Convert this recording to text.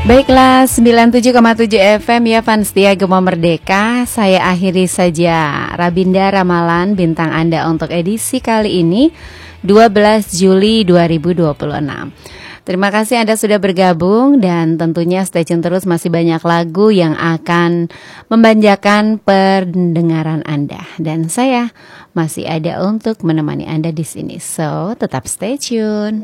Baiklah, 97,7 FM ya fans setia Gema Merdeka. Saya akhiri saja Rabinda Ramalan bintang Anda untuk edisi kali ini 12 Juli 2026. Terima kasih Anda sudah bergabung dan tentunya stay tune terus, masih banyak lagu yang akan memanjakan pendengaran Anda dan saya masih ada untuk menemani Anda di sini. So, tetap stay tune.